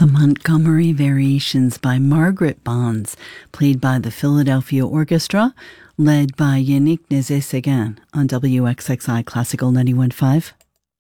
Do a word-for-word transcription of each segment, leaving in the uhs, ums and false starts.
The Montgomery Variations by Margaret Bonds, played by the Philadelphia Orchestra, led by Yannick Nézet-Séguin on W X X I Classical ninety-one point five.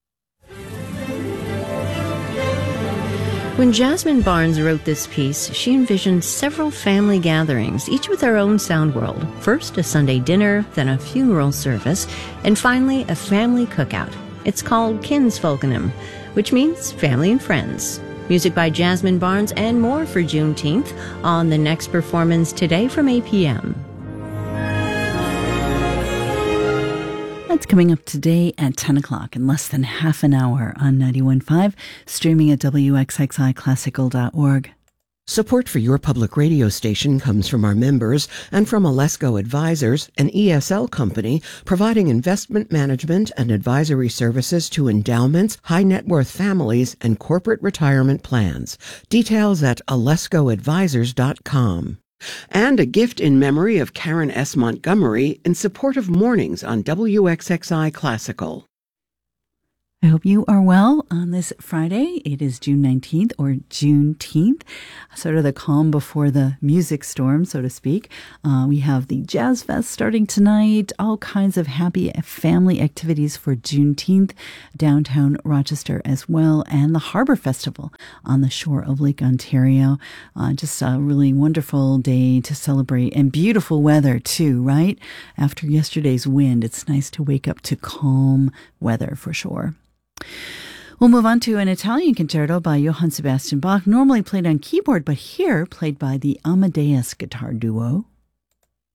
When Jasmine Barnes wrote this piece, she envisioned several family gatherings, each with their own sound world. First, a Sunday dinner, then a funeral service, and finally, a family cookout. It's called Kinsfolkenum, which means family and friends. Music by Jasmine Barnes and more for Juneteenth on the next performance today from eight p.m. That's coming up today at ten o'clock in less than half an hour on ninety-one point five, streaming at W X X I classical dot org. Support for your public radio station comes from our members and from Alesco Advisors, an E S L company providing investment management and advisory services to endowments, high-net-worth families, and corporate retirement plans. Details at alesco advisors dot com. And a gift in memory of Karen S. Montgomery in support of mornings on W X X I Classical. I hope you are well on this Friday. It is June nineteenth or Juneteenth, sort of the calm before the music storm, so to speak. Uh, we have the Jazz Fest starting tonight, all kinds of happy family activities for Juneteenth, downtown Rochester as well, and the Harbor Festival on the shore of Lake Ontario. Uh, just a really wonderful day to celebrate, and beautiful weather too, right? After yesterday's wind, it's nice to wake up to calm weather for sure. We'll move on to an Italian concerto by Johann Sebastian Bach, normally played on keyboard, but here played by the Amadeus Guitar Duo.